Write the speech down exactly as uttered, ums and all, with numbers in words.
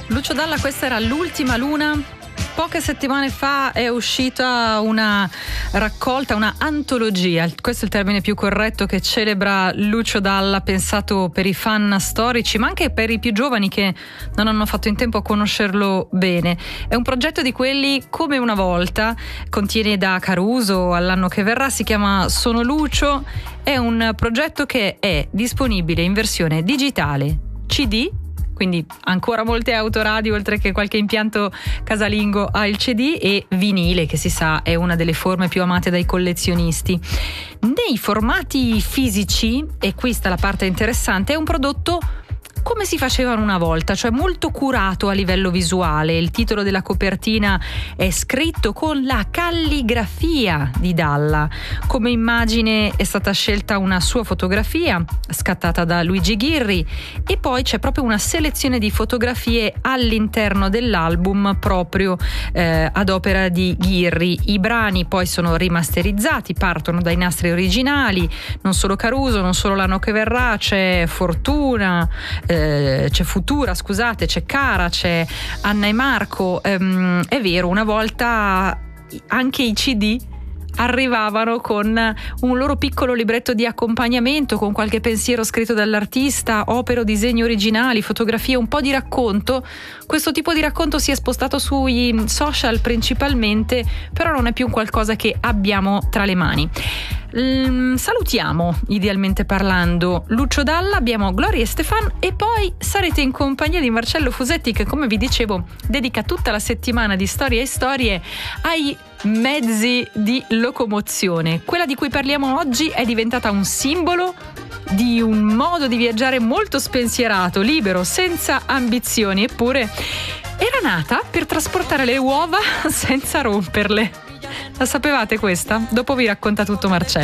Lucio Dalla, questa era L'ultima luna. Poche settimane fa è uscita una raccolta, una antologia, questo è il termine più corretto, che celebra Lucio Dalla, pensato per i fan storici ma anche per i più giovani che non hanno fatto in tempo a conoscerlo bene. È un progetto di quelli come una volta, contiene da Caruso all'anno che verrà, si chiama Sono Lucio, è un progetto che è disponibile in versione digitale, C D, quindi ancora molte autoradio oltre che qualche impianto casalingo ha il C D, e vinile, che si sa è una delle forme più amate dai collezionisti. Nei formati fisici, e questa è la parte interessante, è un prodotto come si facevano una volta, cioè molto curato a livello visuale. Il titolo della copertina è scritto con la calligrafia di Dalla. Come immagine è stata scelta una sua fotografia scattata da Luigi Ghirri, e poi c'è proprio una selezione di fotografie all'interno dell'album proprio eh, ad opera di Ghirri. I brani poi sono rimasterizzati, partono dai nastri originali, non solo Caruso, non solo L'anno che verrà, c'è Fortuna, eh, c'è Futura, scusate, c'è Cara, c'è Anna e Marco. Ehm, è vero, una volta anche i C D arrivavano con un loro piccolo libretto di accompagnamento, con qualche pensiero scritto dall'artista, opere o disegni originali, fotografie, un po' di racconto. Questo tipo di racconto si è spostato sui social principalmente, però non è più un qualcosa che abbiamo tra le mani. Mm, salutiamo, idealmente parlando, Lucio Dalla, abbiamo Gloria Estefan e poi sarete in compagnia di Marcello Fusetti, che, come vi dicevo, dedica tutta la settimana di Storie e Storie ai mezzi di locomozione. Quella di cui parliamo oggi è diventata un simbolo di un modo di viaggiare molto spensierato, libero, senza ambizioni, eppure era nata per trasportare le uova senza romperle. La sapevate questa? Dopo vi racconta tutto Marcello.